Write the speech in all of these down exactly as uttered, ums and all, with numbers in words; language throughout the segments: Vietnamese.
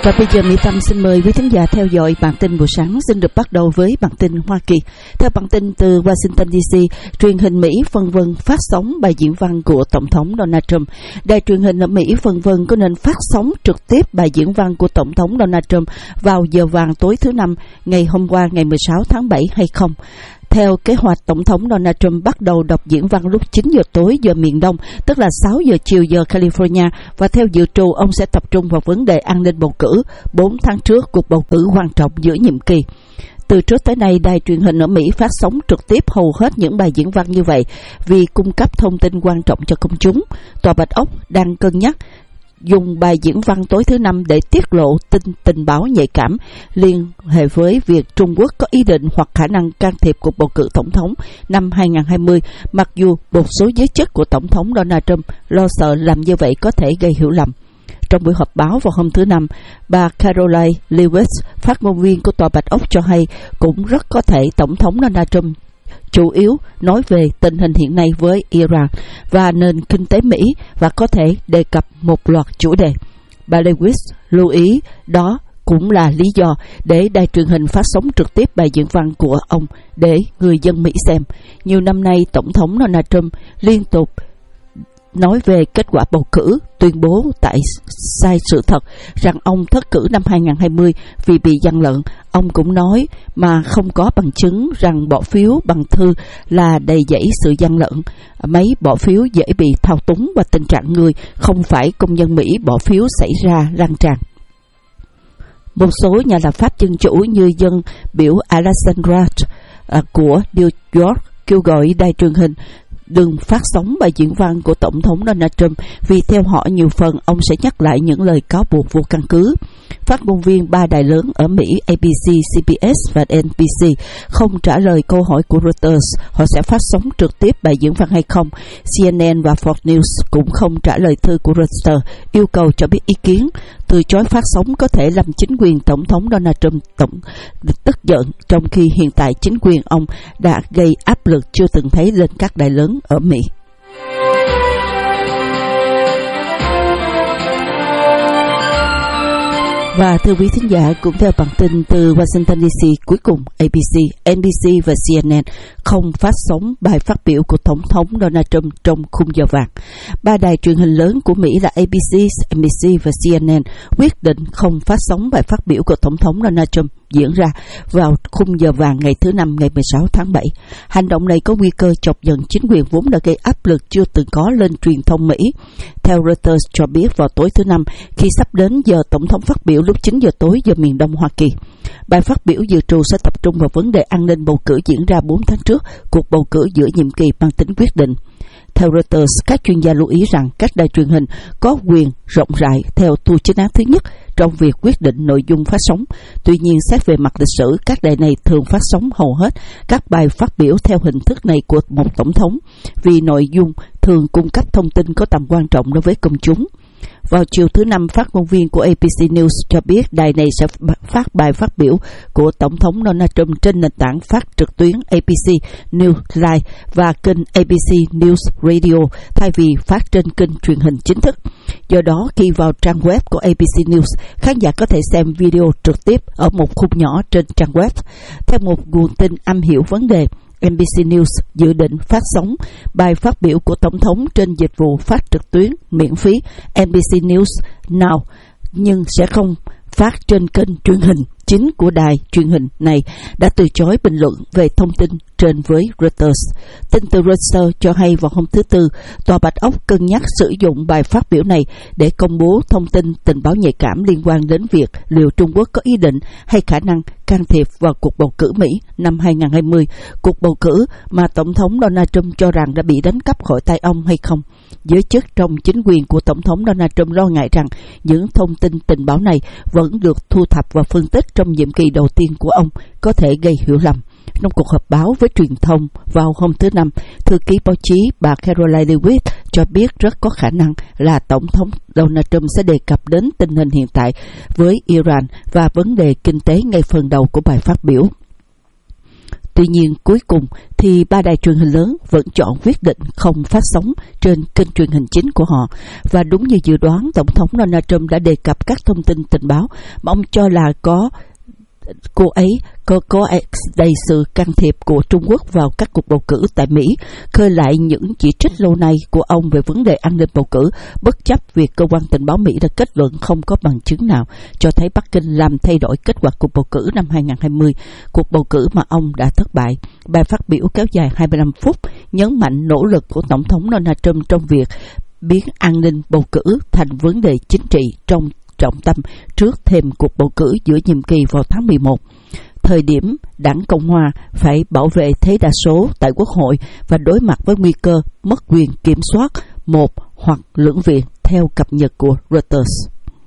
Và bây giờ Mỹ Tâm xin mời quý khán giả theo dõi bản tin buổi sáng. Xin được bắt đầu với bản tin Hoa Kỳ. Theo bản tin từ Washington đê xê, truyền hình Mỹ phân vân phát sóng bài diễn văn của Tổng thống Donald Trump. Đài truyền hình ở Mỹ phân vân có nên phát sóng trực tiếp bài diễn văn của Tổng thống Donald Trump vào giờ vàng tối thứ Năm ngày hôm qua ngày mười sáu tháng bảy hay không. Theo kế hoạch, Tổng thống Donald Trump bắt đầu đọc diễn văn lúc chín giờ tối giờ miền Đông, tức là sáu giờ chiều giờ California, và theo dự trù, ông sẽ tập trung vào vấn đề an ninh bầu cử bốn tháng trước cuộc bầu cử quan trọng giữa nhiệm kỳ. Từ trước tới nay, đài truyền hình ở Mỹ phát sóng trực tiếp hầu hết những bài diễn văn như vậy vì cung cấp thông tin quan trọng cho công chúng. Tòa Bạch Ốc đang cân nhắc dùng bài diễn văn tối thứ Năm để tiết lộ tin tình báo nhạy cảm liên hệ với việc Trung Quốc có ý định hoặc khả năng can thiệp cuộc bầu cử tổng thống năm hai không hai không, mặc dù một số giới chức của Tổng thống Donald Trump lo sợ làm như vậy có thể gây hiểu lầm. Trong buổi họp báo vào hôm thứ Năm, bà Caroline Lewis, phát ngôn viên của Tòa Bạch Ốc, cho hay cũng rất có thể Tổng thống Donald Trump chủ yếu nói về tình hình hiện nay với Iran và nền kinh tế Mỹ và có thể đề cập một loạt chủ đề. Bà Lewis lưu ý đó cũng là lý do để đài truyền hình phát sóng trực tiếp bài diễn văn của ông để người dân Mỹ xem. Nhiều năm nay, Tổng thống Donald Trump liên tục nói về kết quả bầu cử, tuyên bố tại sai sự thật rằng ông thất cử năm hai không hai không vì bị gian lận. Ông cũng nói mà không có bằng chứng rằng bỏ phiếu bằng thư là đầy dẫy sự gian lận. Mấy bỏ phiếu dễ bị thao túng và tình trạng người không phải công dân Mỹ bỏ phiếu xảy ra răng tràn. Một số nhà lập pháp dân chủ như dân biểu Alexandra của New York kêu gọi đài truyền hình đừng phát sóng bài diễn văn của Tổng thống Donald Trump vì theo họ nhiều phần ông sẽ nhắc lại những lời cáo buộc vô căn cứ. Phát ngôn viên ba đài lớn ở Mỹ A B C, C B S và N B C không trả lời câu hỏi của Reuters họ sẽ phát sóng trực tiếp bài diễn văn hay không. C N N và Fox News cũng không trả lời thư của Reuters yêu cầu cho biết ý kiến. Từ chối phát sóng có thể làm chính quyền Tổng thống Donald Trump tổng tức giận, trong khi hiện tại chính quyền ông đã gây áp lực chưa từng thấy lên các đài lớn ở Mỹ. Và thưa quý thính giả, cũng theo bản tin từ Washington đê xê, cuối cùng A B C, N B C và C N N không phát sóng bài phát biểu của Tổng thống Donald Trump trong khung giờ vàng. Ba đài truyền hình lớn của Mỹ là A B C, N B C và C N N quyết định không phát sóng bài phát biểu của Tổng thống Donald Trump diễn ra vào khung giờ vàng ngày thứ Năm ngày mười sáu tháng bảy. Hành động này có nguy cơ chọc giận chính quyền vốn đã gây áp lực chưa từng có lên truyền thông Mỹ. Theo Reuters cho biết vào tối thứ Năm, khi sắp đến giờ Tổng thống phát biểu lúc chín giờ tối giờ miền Đông Hoa Kỳ, bài phát biểu dự trù sẽ tập trung vào vấn đề an ninh bầu cử diễn ra bốn tháng trước cuộc bầu cử giữa nhiệm kỳ mang tính quyết định. Theo Reuters, các chuyên gia lưu ý rằng các đài truyền hình có quyền rộng rãi theo tu chính án thứ nhất trong việc quyết định nội dung phát sóng. Tuy nhiên, xét về mặt lịch sử, các đài này thường phát sóng hầu hết các bài phát biểu theo hình thức này của một tổng thống vì nội dung thường cung cấp thông tin có tầm quan trọng đối với công chúng. Vào chiều thứ Năm, phát ngôn viên của A B C News cho biết đài này sẽ phát bài phát biểu của Tổng thống Donald Trump trên nền tảng phát trực tuyến A B C News Live và kênh A B C News Radio thay vì phát trên kênh truyền hình chính thức. Do đó, khi vào trang web của A B C News, khán giả có thể xem video trực tiếp ở một khung nhỏ trên trang web. Theo một nguồn tin am hiểu vấn đề, N B C News dự định phát sóng bài phát biểu của Tổng thống trên dịch vụ phát trực tuyến miễn phí N B C News Now, nhưng sẽ không phát trên kênh truyền hình chính của đài truyền hình này đã từ chối bình luận về thông tin trên với Reuters. Tin từ Reuters cho hay vào hôm thứ Tư, Tòa Bạch Ốc cân nhắc sử dụng bài phát biểu này để công bố thông tin tình báo nhạy cảm liên quan đến việc liệu Trung Quốc có ý định hay khả năng can thiệp vào cuộc bầu cử Mỹ năm hai không hai không, cuộc bầu cử mà Tổng thống Donald Trump cho rằng đã bị đánh cắp khỏi tay ông hay không. Giới chức trong chính quyền của Tổng thống Donald Trump lo ngại rằng những thông tin tình báo này vẫn được thu thập và phân tích trong nhiệm kỳ đầu tiên của ông có thể gây hiểu lầm. Trong cuộc họp báo với truyền thông vào hôm thứ Năm, thư ký báo chí bà Caroline Lewis cho biết rất có khả năng là Tổng thống Donald Trump sẽ đề cập đến tình hình hiện tại với Iran và vấn đề kinh tế ngay phần đầu của bài phát biểu. Tuy nhiên, cuối cùng thì ba đài truyền hình lớn vẫn chọn quyết định không phát sóng trên kênh truyền hình chính của họ. Và đúng như dự đoán, Tổng thống Donald Trump đã đề cập các thông tin tình báo mà ông cho là có cô ấy có có đầy sự can thiệp của Trung Quốc vào các cuộc bầu cử tại Mỹ, khơi lại những chỉ trích lâu nay của ông về vấn đề an ninh bầu cử, bất chấp việc cơ quan tình báo Mỹ đã kết luận không có bằng chứng nào cho thấy Bắc Kinh làm thay đổi kết quả cuộc bầu cử năm hai không hai không, cuộc bầu cử mà ông đã thất bại. Bài phát biểu kéo dài hai mươi lăm phút nhấn mạnh nỗ lực của Tổng thống Donald Trump trong việc biến an ninh bầu cử thành vấn đề chính trị trong trọng tâm trước thềm cuộc bầu cử giữa nhiệm kỳ vào tháng mười một, thời điểm đảng Cộng hòa phải bảo vệ thế đa số tại Quốc hội và đối mặt với nguy cơ mất quyền kiểm soát một hoặc lưỡng viện, theo cập nhật của Reuters.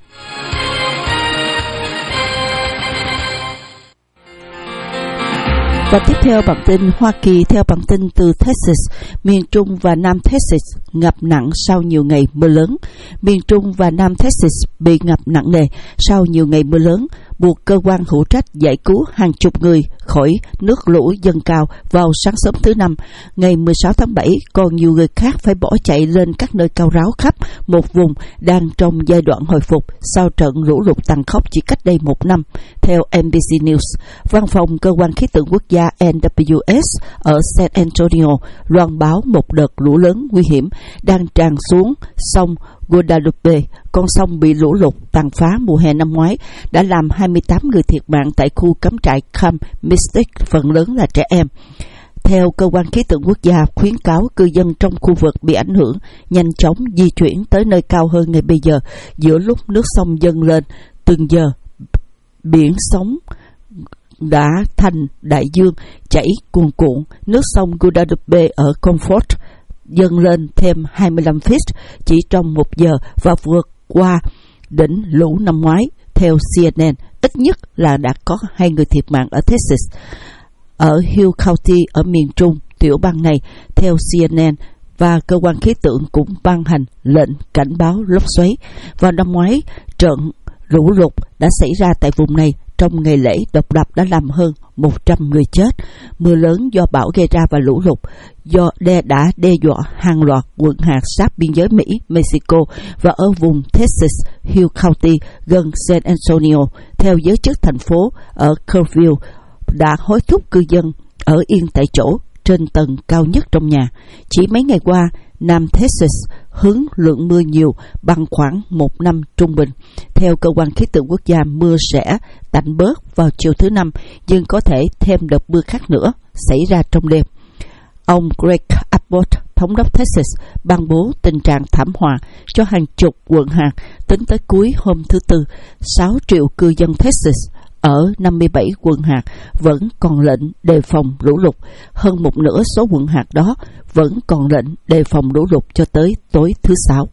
Và tiếp theo bản tin Hoa Kỳ. Theo bản tin từ Texas, miền Trung và Nam Texas ngập nặng sau nhiều ngày mưa lớn. Miền Trung và Nam Texas bị ngập nặng nề sau nhiều ngày mưa lớn, buộc cơ quan hữu trách giải cứu hàng chục người khỏi nước lũ dâng cao vào sáng sớm thứ Năm. Ngày mười sáu tháng bảy, còn nhiều người khác phải bỏ chạy lên các nơi cao ráo khắp một vùng đang trong giai đoạn hồi phục sau trận lũ lụt tàn khốc chỉ cách đây một năm. Theo en bê xê News, văn phòng cơ quan khí tượng quốc gia en vê ét ở San Antonio loan báo một đợt lũ lớn nguy hiểm đang tràn xuống sông Guadalupe, con sông bị lũ lụt tàn phá mùa hè năm ngoái, đã làm hai mươi tám người thiệt mạng tại khu cắm trại Camp Mystic, phần lớn là trẻ em. Theo cơ quan khí tượng quốc gia khuyến cáo cư dân trong khu vực bị ảnh hưởng nhanh chóng di chuyển tới nơi cao hơn ngay bây giờ, giữa lúc nước sông dâng lên từng giờ. Biển sóng đã thành đại dương chảy cuồn cuộn. Nước sông Guadalupe ở Comfort dâng lên thêm hai mươi lăm feet chỉ trong một giờ và vượt qua đỉnh lũ năm ngoái. Theo xê en en, ít nhất là đã có hai người thiệt mạng ở Texas. Ở Hill County ở miền Trung, tiểu bang này, theo xê en en, và cơ quan khí tượng cũng ban hành lệnh cảnh báo lốc xoáy. Vào năm ngoái, trận lũ lụt đã xảy ra tại vùng này trong ngày lễ độc lập đã làm hơn một trăm người chết. Mưa lớn do bão gây ra và lũ lụt do đe đã đe dọa hàng loạt quận hạt sát biên giới Mỹ, Mexico và ở vùng Texas, Hill County gần San Antonio. Theo giới chức thành phố ở Kerrville đã hối thúc cư dân ở yên tại chỗ trên tầng cao nhất trong nhà. Chỉ mấy ngày qua, Nam Texas hứng lượng mưa nhiều bằng khoảng một năm trung bình. Theo cơ quan khí tượng quốc gia, mưa sẽ tạnh bớt vào chiều thứ Năm, nhưng có thể thêm đợt mưa khác nữa xảy ra trong đêm. Ông Greg Abbott, thống đốc Texas, ban bố tình trạng thảm họa cho hàng chục quận hạt. Tính tới cuối hôm thứ Tư, sáu triệu cư dân Texas ở năm mươi bảy quận hạt vẫn còn lệnh đề phòng lũ lụt. Hơn một nửa số quận hạt đó vẫn còn lệnh đề phòng lũ lụt cho tới tối thứ Sáu.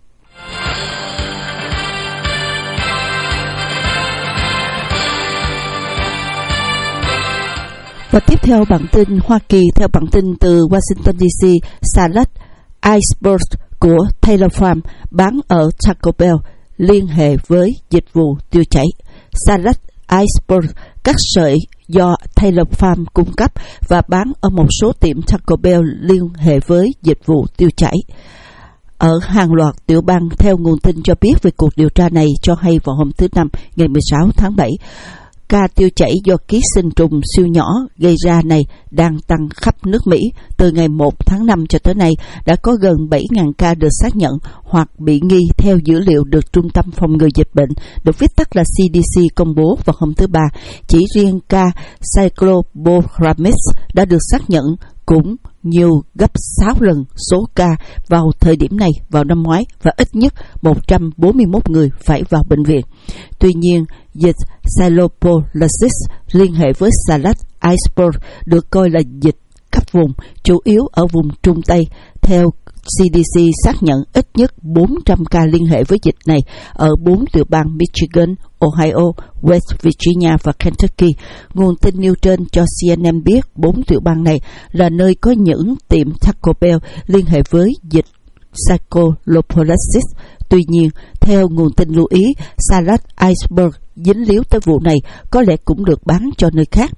Và tiếp theo bản tin Hoa Kỳ. Theo bản tin từ Washington đê xê, salad iceberg của Taylor Farm bán ở Taco Bell liên hệ với dịch vụ tiêu chảy. Salad iceberg, các sợi do Taylor Farm cung cấp và bán ở một số tiệm Taco Bell liên hệ với dịch vụ tiêu chảy ở hàng loạt tiểu bang. Theo nguồn tin cho biết về cuộc điều tra này cho hay vào hôm thứ Năm ngày mười sáu tháng bảy, ca tiêu chảy do ký sinh trùng siêu nhỏ gây ra này đang tăng khắp nước Mỹ. Từ ngày một tháng năm cho tới nay, đã có gần bảy nghìn ca được xác nhận hoặc bị nghi theo dữ liệu được Trung tâm Phòng ngừa Dịch bệnh, được viết tắt là xê đê xê, công bố vào hôm thứ Ba. Chỉ riêng ca Cyclophoramix đã được xác nhận cũng nhiều gấp sáu lần số ca vào thời điểm này vào năm ngoái và ít nhất một trăm bốn mươi mốt người phải vào bệnh viện. Tuy nhiên, dịch Cyclopholamix liên hệ với salad iceberg được coi là dịch cấp vùng, chủ yếu ở vùng Trung Tây. Theo xê đê xê xác nhận ít nhất bốn trăm ca liên hệ với dịch này ở bốn tiểu bang Michigan, Ohio, West Virginia và Kentucky. Nguồn tin nêu trên cho xê en en biết bốn tiểu bang này là nơi có những tiệm Taco Bell liên hệ với dịch Cyclopholamix. Tuy nhiên, theo nguồn tin lưu ý, salad iceberg dính líu tới vụ này có lẽ cũng được bán cho nơi khác.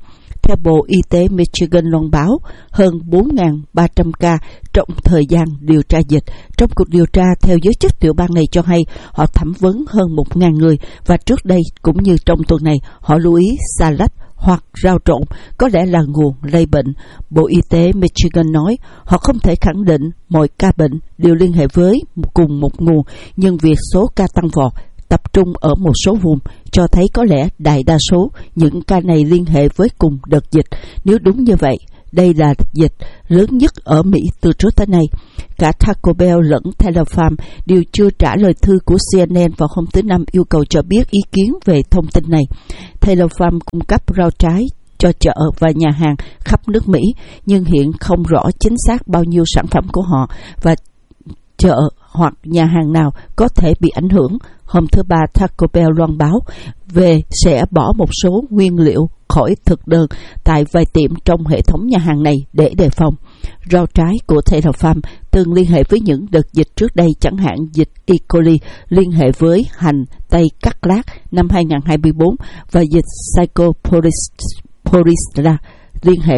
Theo Bộ Y tế Michigan loan báo, hơn bốn nghìn ba trăm ca trong thời gian điều tra dịch. Trong cuộc điều tra, theo giới chức tiểu bang này cho hay, họ thẩm vấn hơn một nghìn người và trước đây cũng như trong tuần này, họ lưu ý xà lách hoặc rau trộn có lẽ là nguồn lây bệnh. Bộ Y tế Michigan nói họ không thể khẳng định mọi ca bệnh đều liên hệ với cùng một nguồn, nhưng việc số ca tăng vọt tập trung ở một số vùng cho thấy có lẽ đại đa số những ca này liên hệ với cùng đợt dịch. Nếu đúng như vậy, đây là dịch lớn nhất ở Mỹ từ trước tới nay. Cả Taco Bell lẫn Taylor Farm đều chưa trả lời thư của C N N vào hôm thứ Năm yêu cầu cho biết ý kiến về thông tin này. Taylor Farm cung cấp rau trái cho chợ và nhà hàng khắp nước Mỹ, nhưng hiện không rõ chính xác bao nhiêu sản phẩm của họ và chợ hoặc nhà hàng nào có thể bị ảnh hưởng. Hôm thứ Ba, Taco Bell loan báo về sẽ bỏ một số nguyên liệu khỏi thực đơn tại vài tiệm trong hệ thống nhà hàng này để đề phòng. Rau trái của Taylor Farm từng liên hệ với những đợt dịch trước đây, chẳng hạn dịch E. coli liên hệ với hành tây cắt lát năm hai nghìn không trăm hai mươi tư và dịch Psychoporisla liên hệ